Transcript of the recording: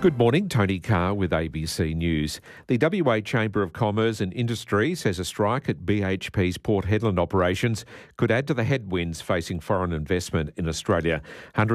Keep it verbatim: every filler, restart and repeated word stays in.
Good morning, Tony Carr with A B C News. The W A Chamber of Commerce and Industry says a strike at B H P's Port Hedland operations could add to the headwinds facing foreign investment in Australia. Hundreds